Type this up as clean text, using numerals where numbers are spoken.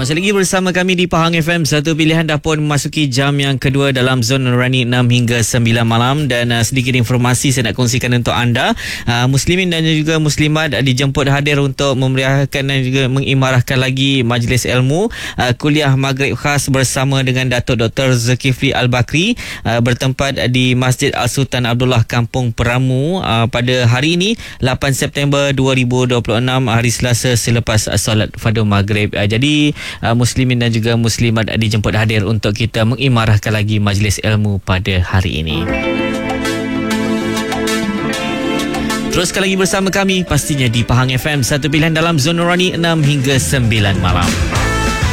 Masih lagi bersama kami di Pahang FM. Satu pilihan dah pun memasuki jam yang kedua dalam Zon Nurani 6 hingga 9 malam. Dan sedikit informasi saya nak kongsikan untuk anda. Muslimin dan juga muslimat dijemput hadir untuk memeriahkan dan juga mengimarahkan lagi majlis ilmu kuliah Maghrib khas bersama dengan Datuk Dr. Zulkifli Al-Bakri bertempat di Masjid Al-Sultan Abdullah Kampung Peramu pada hari ini 8 September 2026 hari Selasa selepas solat Fardhu Maghrib. Jadi muslimin dan juga muslimat dijemput hadir untuk kita mengimarahkan lagi majlis ilmu pada hari ini. Teruskan lagi bersama kami pastinya di Pahang FM, satu pilihan dalam Zon Nurani 6 hingga 9 malam.